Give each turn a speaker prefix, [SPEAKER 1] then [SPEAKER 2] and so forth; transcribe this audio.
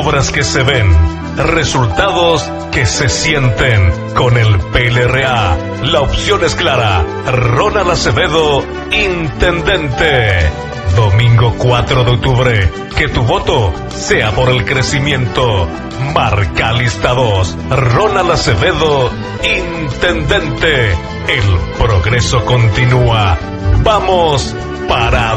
[SPEAKER 1] obras que se ven, resultados que se sienten. Con el PLRA, la opción es clara. Ronald Acevedo, intendente. Domingo 4 de octubre, que tu voto sea por el crecimiento. Marca lista 2, Ronald Acevedo, intendente. El progreso continúa. Vamos para